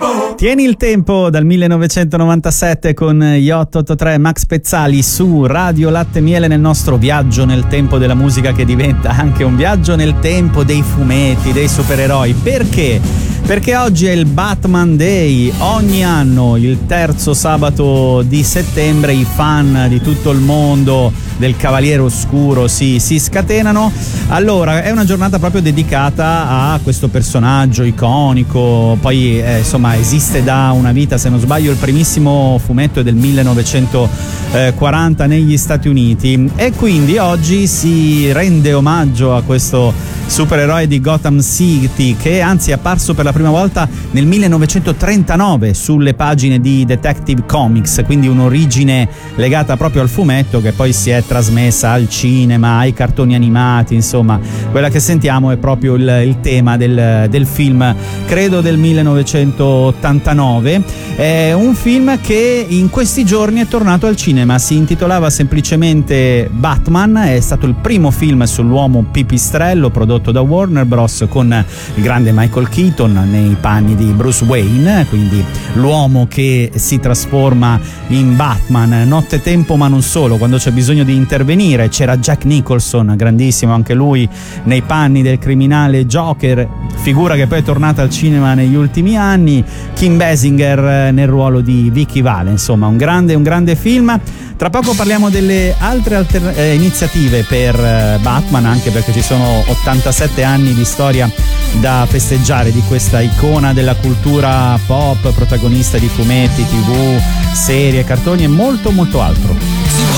Tieni il tempo dal 1997 con gli 883 Max Pezzali su Radio Latte Miele, nel nostro viaggio nel tempo della musica, che diventa anche un viaggio nel tempo dei fumetti, dei supereroi. Perché? Perché oggi è il Batman Day. Ogni anno, il terzo sabato di settembre, i fan di tutto il mondo del Cavaliere Oscuro si scatenano. Allora, è una giornata proprio dedicata a questo personaggio iconico. Poi insomma, esiste da una vita, se non sbaglio il primissimo fumetto è del 1940 negli Stati Uniti, e quindi oggi si rende omaggio a questo supereroe di Gotham City, che anzi è apparso per la prima volta nel 1939 sulle pagine di Detective Comics, quindi un'origine legata proprio al fumetto che poi si è trasmessa al cinema, ai cartoni animati. Insomma, quella che sentiamo è proprio il tema del film, credo del 1989. È un film che in questi giorni è tornato al cinema, si intitolava semplicemente Batman, è stato il primo film sull'uomo pipistrello prodotto da Warner Bros. Con il grande Michael Keaton nei panni di Bruce Wayne, quindi l'uomo che si trasforma in Batman nottetempo, ma non solo, quando c'è bisogno di intervenire. C'era Jack Nicholson, grandissimo anche lui, nei panni del criminale Joker, figura che poi è tornata al cinema negli ultimi anni. Kim Basinger nel ruolo di Vicky Vale, insomma un grande film. Tra poco parliamo delle altre iniziative per Batman, anche perché ci sono 87 anni di storia da festeggiare di questa icona della cultura pop, protagonista di fumetti, TV, serie, cartoni e molto altro.